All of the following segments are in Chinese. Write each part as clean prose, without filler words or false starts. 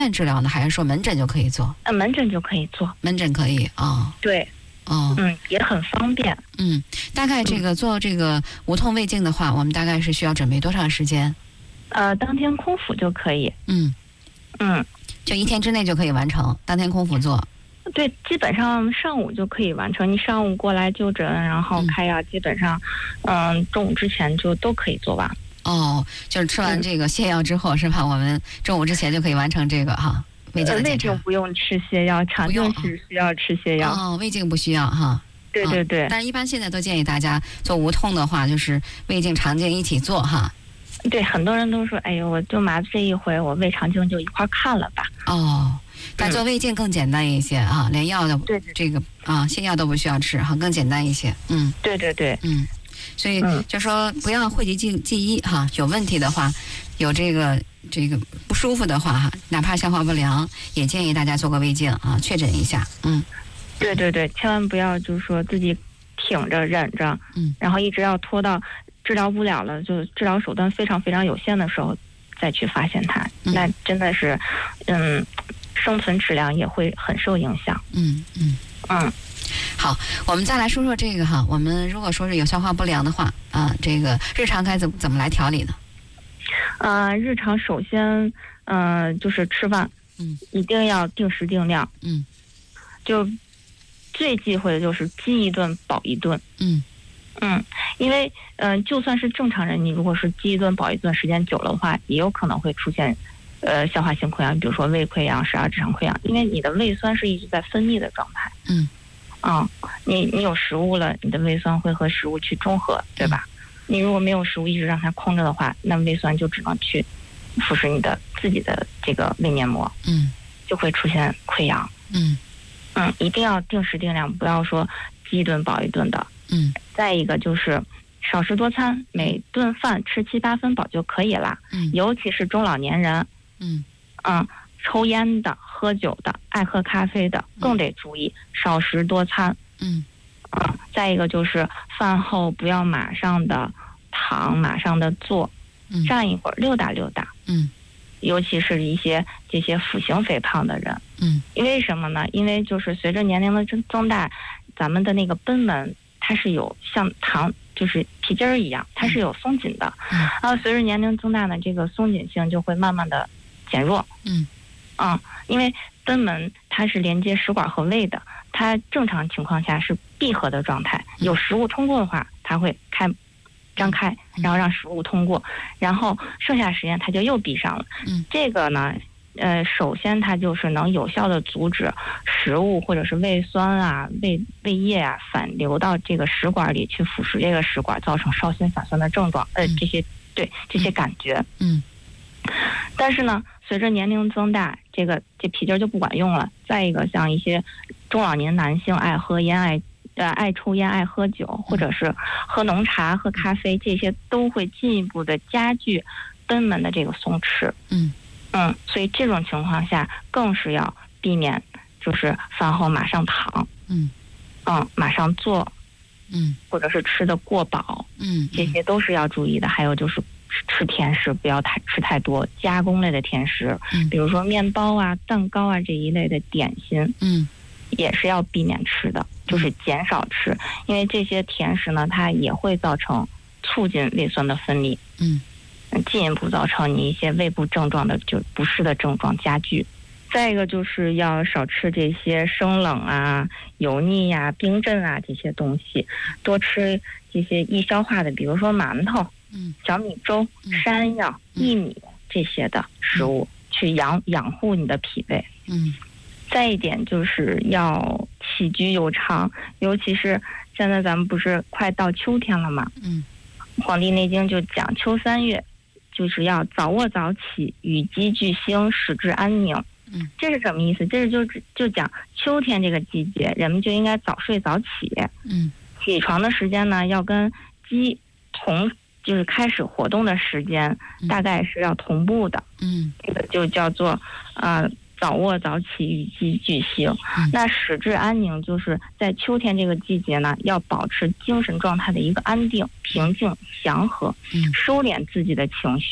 院治疗呢，还是说门诊就可以做？ 门诊就可以做， 门诊可以啊。 对，也很方便。 大概这个做这个无痛胃镜的话，我们大概是需要准备多长时间？ 当天空腹就可以。 就1天之内就可以完成，当天空腹做。 对，基本上上午就可以完成。你上午过来就诊，然后开药，基本上，中午之前就都可以做完。 就是吃完这个泻药之后，是吧？我们中午之前就可以完成这个哈胃镜的检查。 胃镜不用吃泻药，常见是需要吃泻药。 胃镜不需要哈。 对对对。 但是一般现在都建议大家做无痛的话，就是胃镜、肠镜一起做哈。 对，很多人都说，哎呦，我就麻醉一回，我胃肠镜就一块看了吧。 但做胃镜更简单一些啊，连药的这个泻药都不需要吃哈，更简单一些。 对对对。 所以就说不要讳疾忌医哈，有问题的话，有这个不舒服的话哈，哪怕消化不良，也建议大家做个胃镜啊，确诊一下。 对对对，千万不要就是说自己挺着忍着，然后一直要拖到治疗不了了，就治疗手段非常非常有限的时候再去发现它，那真的是生存质量也会很受影响。好， 我们再来说说这个哈，我们如果说是有消化不良的话这个日常该怎么来调理呢？ 日常首先就是吃饭，一定要定时定量，就最忌讳的就是饥一顿饱一顿。因为就算是正常人，你如果是饥一顿饱一顿时间久了的话，也有可能会出现消化性溃疡，比如说胃溃疡、十二指肠溃疡，因为你的胃酸是一直在分泌的状态。你有食物了，你的胃酸会和食物去中和，对吧？你如果没有食物一直让它空着的话，那胃酸就只能去腐蚀你的自己的这个胃黏膜，就会出现溃疡。一定要定时定量，不要说饥一顿饱一顿的。再一个就是少食多餐，每顿饭吃7、8分饱就可以了。尤其是中老年人，抽烟的、喝酒的、爱喝咖啡的，更得注意少食多餐。再一个就是饭后不要马上的躺，马上的坐，站一会儿，溜达溜达。尤其是一些这些腹型肥胖的人。因为什么呢？因为就是随着年龄的增大，咱们的那个贲门它是有像糖，就是皮筋儿一样，它是有松紧的。然后随着年龄增大呢，这个松紧性就会慢慢的减弱。因为贲门它是连接食管和胃的，它正常情况下是闭合的状态，有食物通过的话，它会张开，然后让食物通过，然后剩下时间它就又闭上了。这个呢，首先它就是能有效的阻止食物或者是胃酸啊、胃液啊反流到这个食管里去腐蚀这个食管，造成烧心反酸的症状。这些感觉。但是呢，随着年龄增大，这皮筋就不管用了。再一个，像一些中老年男性爱抽烟、爱喝酒，或者是喝浓茶、喝咖啡，这些都会进一步的加剧贲门的这个松弛。所以这种情况下更是要避免，就是饭后马上躺，马上坐，或者是吃的过饱，这些都是要注意的。还有就是吃甜食不要吃太多加工类的甜食，比如说面包啊、蛋糕啊这一类的点心，也是要避免吃的，就是减少吃，因为这些甜食呢，它也会促进胃酸的分泌，进一步造成你一些胃部症状的就不适的症状加剧。再一个就是要少吃这些生冷啊、油腻呀、冰镇啊这些东西，多吃这些易消化的，比如说馒头、小米粥、山药、薏米这些的食物，去养护你的脾胃。再一点就是要起居有常，尤其是现在咱们不是快到秋天了嘛，黄帝内经就讲秋3月就是要早卧早起，与鸡俱兴，使之安宁。这是什么意思？这是就讲秋天这个季节，人们就应该早睡早起。起床的时间呢，要跟鸡就是开始活动的时间，大概是要同步的。这个就叫做早卧早起，与鸡俱兴。那使之安宁，就是在秋天这个季节呢，要保持精神状态的一个安定、平静、祥和，收敛自己的情绪，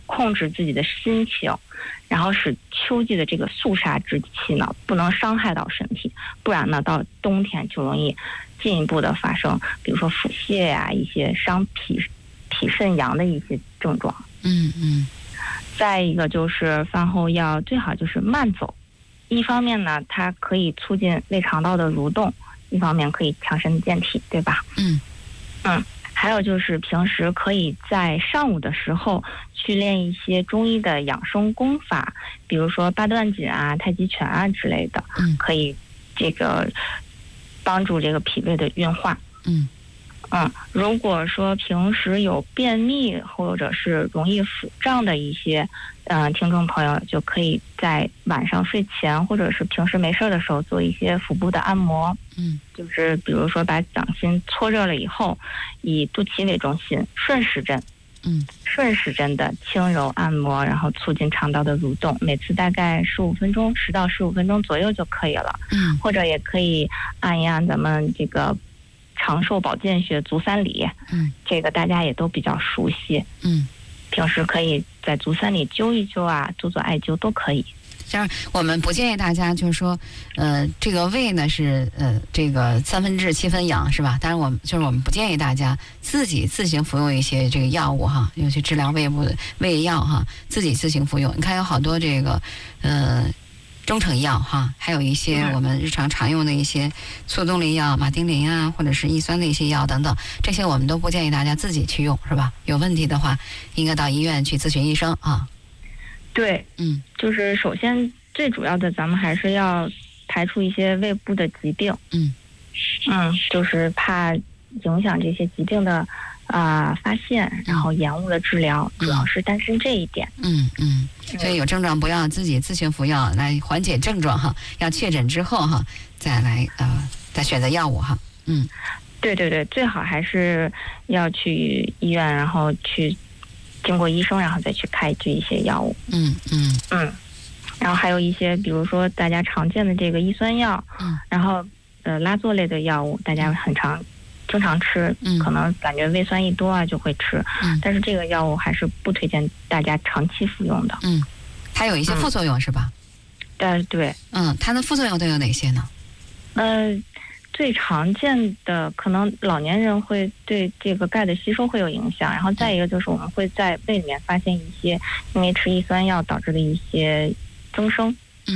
控制自己的心情，然后使秋季的这个肃杀之气呢不能伤害到身体，不然呢到冬天就容易进一步的发生，比如说腹泻呀、一些伤脾肾阳的一些症状。再一个就是饭后要最好就是慢走，一方面呢它可以促进胃肠道的蠕动，一方面可以强身健体，对吧？还有就是平时可以在上午的时候去练一些中医的养生功法，比如说八段锦啊、太极拳啊之类的，可以这个帮助这个脾胃的运化。如果说平时有便秘或者是容易腹胀的一些听众朋友，就可以在晚上睡前或者是平时没事的时候做一些腹部的按摩。就是比如说把掌心搓热了以后，以肚脐为中心，顺时针的轻柔按摩，然后促进肠道的蠕动，每次大概10到15分钟左右就可以了。或者也可以按一按咱们这个长寿保健穴足三里，这个大家也都比较熟悉。平时可以在足三里灸一灸啊，做艾灸都可以。 就是我们不建议大家，就是说，这个胃呢是这个3分治7分养，是吧？当然我们不建议大家自行服用一些这个药物哈，尤其治疗胃部的胃药哈，自行服用。你看有好多这个中成药哈，还有一些我们日常常用的一些促动力药，马丁啉啊，或者是抑酸的一些药等等，这些我们都不建议大家自己去用，是吧？有问题的话，应该到医院去咨询医生啊。 对，就是首先最主要的，咱们还是要排除一些胃部的疾病。就是怕影响这些疾病的发现，然后延误了治疗，主要是担心这一点。 所以有症状不要自己自行服药来缓解症状哈，要确诊之后哈再来再选择药物哈。 对，最好还是要去医院，然后去经过医生，然后再去开具一些药物。然后还有一些比如说大家常见的这个抑酸药，然后拉唑类的药物大家经常吃，可能感觉胃酸一多啊就会吃，但是这个药物还是不推荐大家长期服用的。 它有一些副作用是吧？ 对。 它的副作用都有哪些呢？ 最常见的可能老年人会对这个钙的吸收会有影响，然后再一个就是我们会在胃里面发现一些因为吃抑酸药导致的一些增生。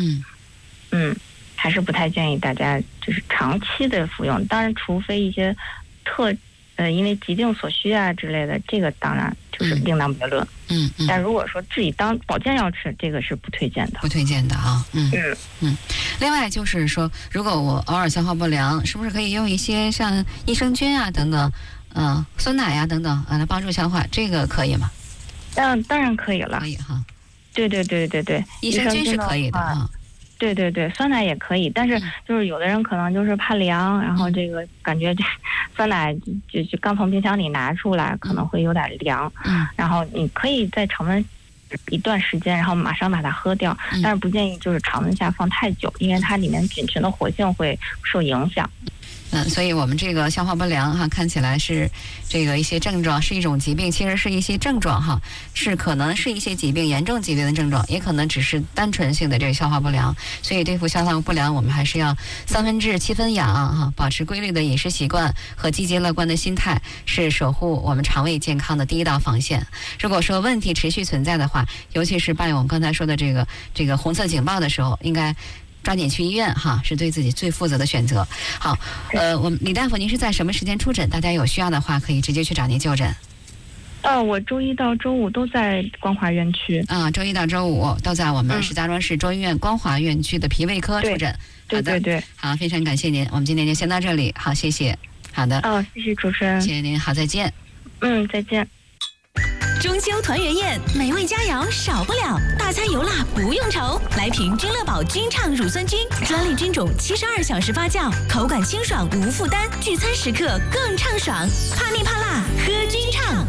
还是不太建议大家就是长期的服用，当然除非一些因为疾病所需啊之类的，这个当然就是另当别论。但如果说自己当保健药吃，这个是不推荐的啊。另外就是说，如果我偶尔消化不良，是不是可以用一些像益生菌啊等等，酸奶呀等等来帮助消化，这个可以吗？ 当然可以了。 可以哈。 对， 益生菌是可以的啊。 对，酸奶也可以，但是就是有的人可能就是怕凉，然后这个感觉这酸奶就刚从冰箱里拿出来，可能会有点凉。然后你可以在常温一段时间，然后马上把它喝掉，但是不建议就是常温下放太久，因为它里面菌群的活性会受影响。 所以我们这个消化不良哈，看起来是这个一些症状，是一种疾病，其实是一些症状哈，是可能是一些疾病严重疾病的症状，也可能只是单纯性的这个消化不良。所以对付消化不良，我们还是要3分治7分养哈，保持规律的饮食习惯和积极乐观的心态，是守护我们肠胃健康的第一道防线。如果说问题持续存在的话，尤其是伴有我们刚才说的这个红色警报的时候，应该抓紧去医院哈，是对自己最负责的选择。好，我们李大夫，您是在什么时间出诊？大家有需要的话，可以直接去找您就诊。 我周一到周五都在光华院区。 周一到周五都在我们石家庄市中医院光华院区的脾胃科出诊。 对。 好，非常感谢您，我们今天就先到这里。好，谢谢。好的。 谢谢主持人。 谢谢您，好，再见。 再见。 中秋团圆宴，美味佳肴少不了，大餐油辣不用愁。来瓶君乐宝君畅乳酸菌，专利菌种，72小时发酵，口感清爽无负担，聚餐时刻更畅爽。怕腻怕辣，喝君畅。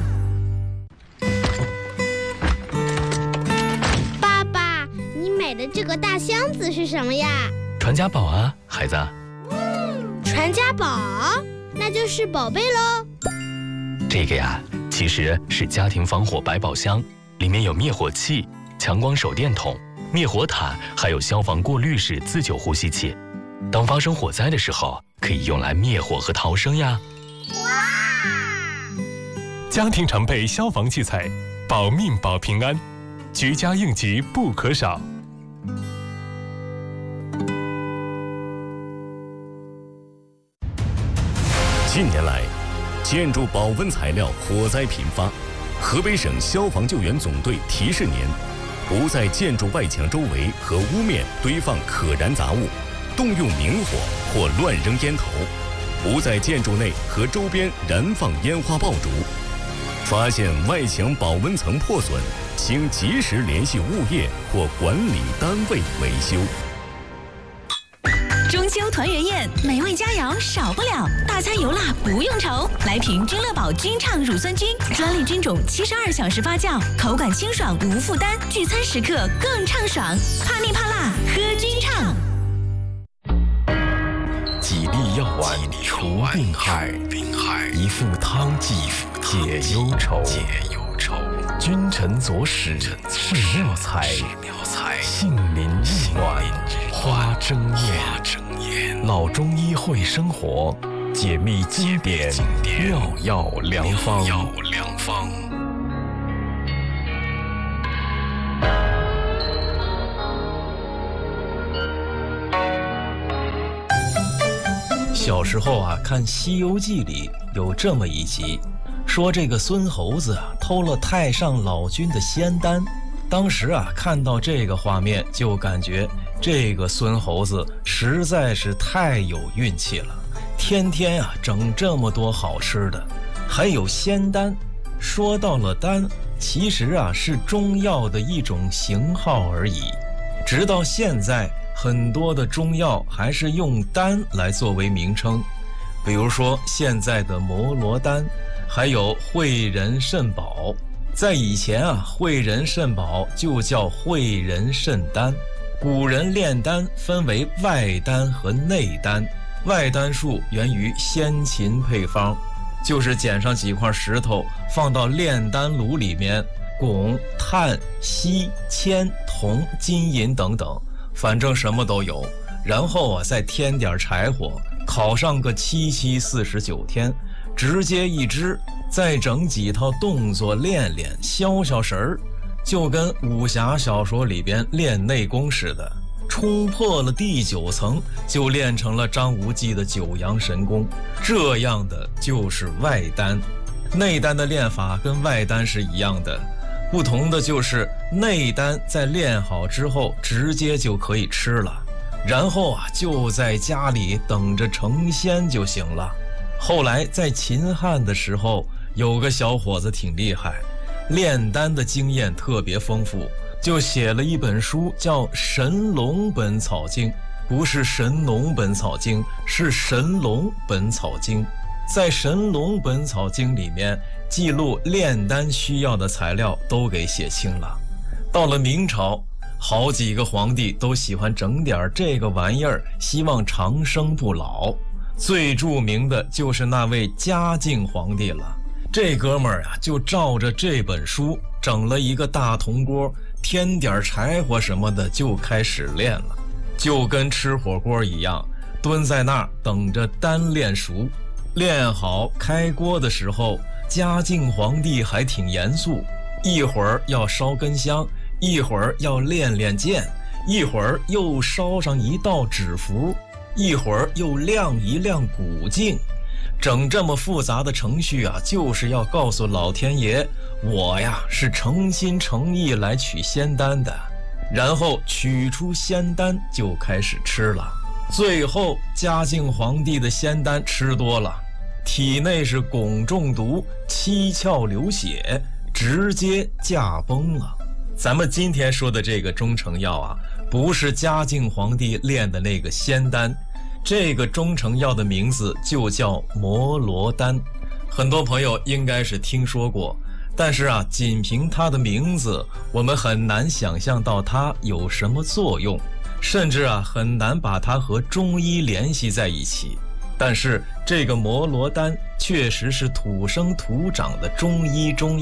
爸爸，你买的这个大箱子是什么呀？ 传家宝啊，孩子。 传家宝，那就是宝贝喽。 这个呀，其实是家庭防火百宝箱， 里面有灭火器、强光手电筒、灭火毯，还有消防过滤式自救呼吸器。当发生火灾的时候，可以用来灭火和逃生呀。 哇！家庭常备消防器材，保命保平安，居家应急不可少。 近年来，建筑保温材料火灾频发，河北省消防救援总队提示您：不在建筑外墙周围和屋面堆放可燃杂物，动用明火或乱扔烟头；不在建筑内和周边燃放烟花爆竹。发现外墙保温层破损，请及时联系物业或管理单位维修。 中秋团圆宴，美味佳肴少不了，大餐油辣不用愁。来瓶君乐宝君畅乳酸菌，专利菌种72小时发酵，口感清爽无负担，聚餐时刻更畅爽。怕腻怕辣，喝君畅。 几粒药丸除病害，一副汤剂解忧愁。君臣佐使是妙才，杏林日暖花争艳。老中医会生活，解密经典妙药良方。 小时候啊，看《西游记》里有这么一集，说这个孙猴子啊偷了太上老君的仙丹。当时啊看到这个画面，就感觉这个孙猴子实在是太有运气了，天天啊整这么多好吃的，还有仙丹。说到了丹，其实啊是中药的一种型号而已。直到现在，很多的中药还是用丹来作为名称，比如说现在的摩罗丹，还有汇仁肾宝。在以前啊，汇仁肾宝就叫汇仁肾丹。古人炼丹分为外丹和内丹，外丹术源于先秦配方，就是捡上几块石头放到炼丹炉里面，汞、碳、锡、铅、铜、金银等等，反正什么都有，然后啊再添点柴火，烤上个7七49天，直接一支，再整几套动作练练，消消神儿，就跟武侠小说里边练内功似的，冲破了第9层，就练成了张无忌的9阳神功。这样的就是外丹。内丹的练法跟外丹是一样的，不同的就是内丹在练好之后直接就可以吃了，然后啊就在家里等着成仙就行了。后来在秦汉的时候，有个小伙子挺厉害，炼丹的经验特别丰富，就写了一本书叫《神农本草经》，不是《神农本草经》，是《神农本草经》。在《神农本草经》里面记录炼丹需要的材料都给写清了。到了明朝，好几个皇帝都喜欢整点这个玩意儿，希望长生不老。最著名的就是那位嘉靖皇帝了。这哥们儿啊，就照着这本书整了一个大铜锅，添点柴火什么的就开始练了，就跟吃火锅一样，蹲在那儿等着丹练熟。练好开锅的时候，嘉靖皇帝还挺严肃，一会儿要烧根香，一会儿要练练剑，一会儿又烧上一道纸符，一会儿又亮一亮古镜。整这么复杂的程序啊，就是要告诉老天爷，我呀是诚心诚意来取仙丹的。然后取出仙丹就开始吃了。最后嘉靖皇帝的仙丹吃多了，体内是汞中毒，七窍流血，直接驾崩了。咱们今天说的这个中成药啊，不是嘉靖皇帝炼的那个仙丹，这个中成药的名字就叫摩罗丹。很多朋友应该是听说过，但是啊，仅凭它的名字，我们很难想象到它有什么作用，甚至啊很难把它和中医联系在一起。但是这个摩罗丹确实是土生土长的中医中药，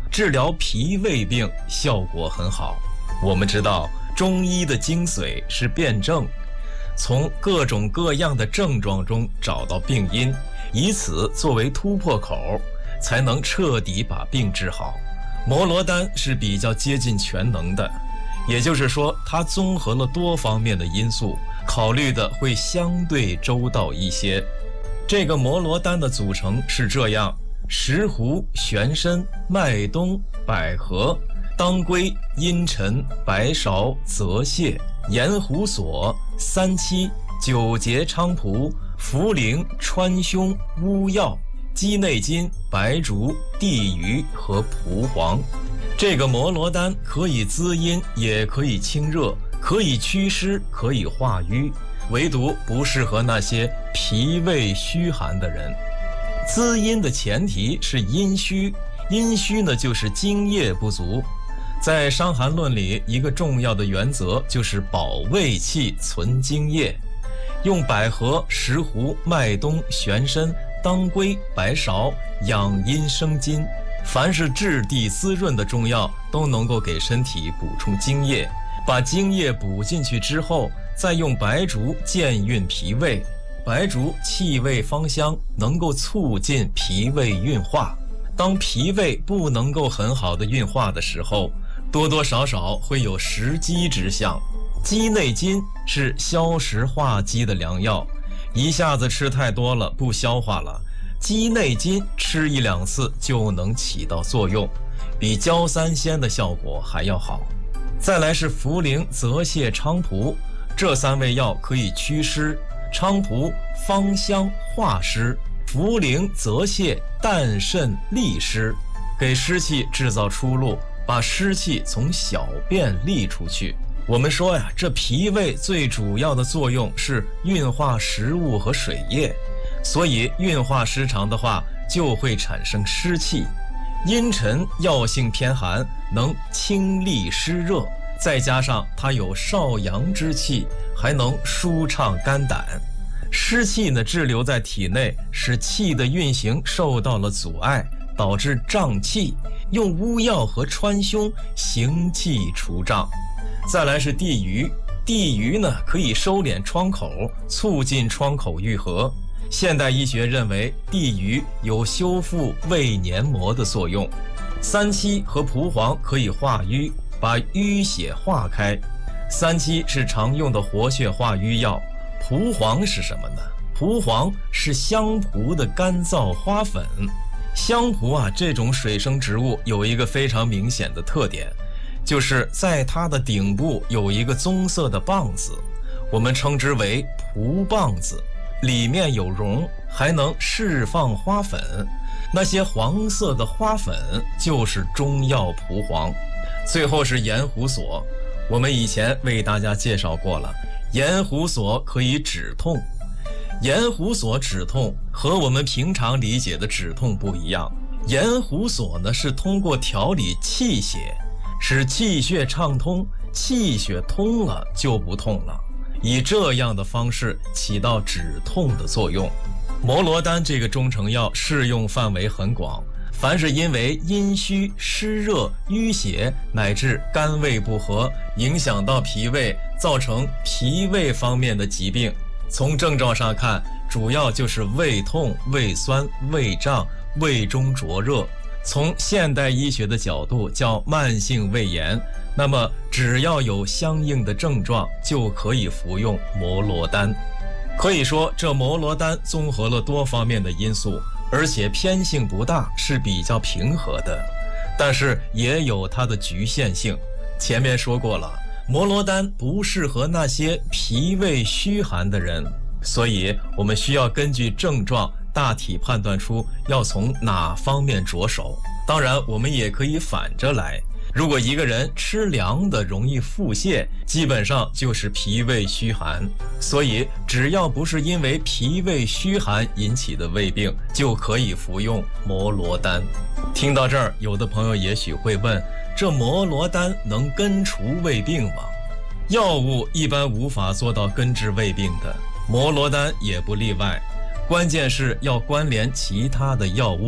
治疗脾胃病效果很好。我们知道中医的精髓是辨证，从各种各样的症状中找到病因，以此作为突破口，才能彻底把病治好。摩罗丹是比较接近全能的，也就是说它综合了多方面的因素，考虑的会相对周到一些。这个摩罗丹的组成是这样：石斛、玄参、麦冬、百合、当归、茵陈、白芍、泽泻、盐胡索、三七、九节菖蒲、茯苓、川芎、乌药、鸡内金、白术、地榆和蒲黄。这个摩罗丹可以滋阴，也可以清热，可以祛湿，可以化瘀，唯独不适合那些脾胃虚寒的人。滋阴的前提是阴虚，阴虚呢就是津液不足。在《伤寒论》里，一个重要的原则就是保胃气、存津液。用百合、石斛、麦冬、玄参、当归、白芍养阴生津，凡是质地滋润的中药都能够给身体补充津液。把津液补进去之后，再用白术健运脾胃。白术气味芳香，能够促进脾胃运化。当脾胃不能够很好的运化的时候，多多少少会有食积之象。鸡内金是消食化积的良药，一下子吃太多了不消化了，鸡内金吃1、2次就能起到作用，比焦三仙的效果还要好。再来是茯苓、泽泻、菖蒲，这3味药可以祛湿，菖蒲芳香化湿，茯苓、泽泻淡渗利湿，给湿气制造出路，把湿气从小便利出去。我们说呀，这脾胃最主要的作用是运化食物和水液，所以运化失常的话，就会产生湿气。茵陈药性偏寒，能清利湿热，再加上它有少阳之气，还能舒畅肝胆。湿气呢滞留在体内，使气的运行受到了阻碍，导致胀气。用乌药和川芎行气除胀。再来是地榆，地榆呢可以收敛疮口，促进疮口愈合。现代医学认为地榆有修复胃黏膜的作用。三七和蒲黄可以化瘀，把淤血化开。三七是常用的活血化瘀药，蒲黄是什么呢？蒲黄是香蒲的干燥花粉。香蒲啊，这种水生植物有一个非常明显的特点，就是在它的顶部有一个棕色的棒子，我们称之为蒲棒子，里面有绒，还能释放花粉。那些黄色的花粉就是中药蒲黄。最后是盐胡索，我们以前为大家介绍过了，盐胡索可以止痛。盐胡索止痛和我们平常理解的止痛不一样，盐胡索呢是通过调理气血，使气血畅通，气血通了就不痛了，以这样的方式起到止痛的作用。摩罗丹这个中成药适用范围很广，凡是因为阴虚、湿热、淤血乃至肝胃不和，影响到脾胃，造成脾胃方面的疾病，从症状上看，主要就是胃痛、胃酸、胃胀、胃中灼热。从现代医学的角度叫慢性胃炎，那么只要有相应的症状，就可以服用摩罗丹。可以说，这摩罗丹综合了多方面的因素，而且偏性不大，是比较平和的，但是也有它的局限性。前面说过了，摩罗丹不适合那些脾胃虚寒的人，所以我们需要根据症状大体判断出要从哪方面着手。当然我们也可以反着来，如果一个人吃凉的容易腹泻，基本上就是脾胃虚寒，所以只要不是因为脾胃虚寒引起的胃病，就可以服用摩罗丹。听到这儿，有的朋友也许会问，这摩罗丹能根除胃病吗？药物一般无法做到根治胃病的，摩罗丹也不例外。关键是要关联其他的药物，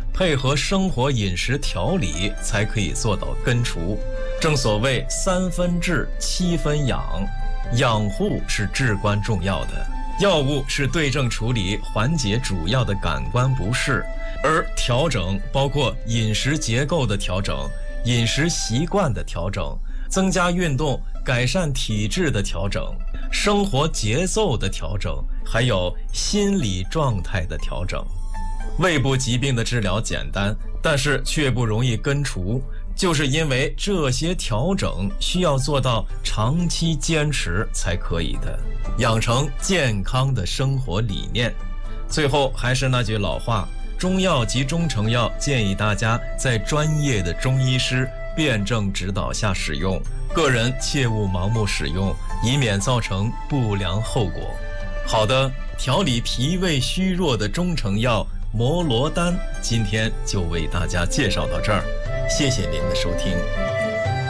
配合生活饮食调理，才可以做到根除。正所谓3分治7分养，养护是至关重要的。药物是对症处理，缓解主要的感官不适，而调整包括饮食结构的调整、饮食习惯的调整、增加运动、改善体质的调整、生活节奏的调整，还有心理状态的调整。胃部疾病的治疗简单，但是却不容易根除，就是因为这些调整需要做到长期坚持才可以的，养成健康的生活理念。最后还是那句老话，中药及中成药建议大家在专业的中医师辩证指导下使用，个人切勿盲目使用，以免造成不良后果。好的，调理脾胃虚弱的中成药摩罗丹，今天就为大家介绍到这儿，谢谢您的收听。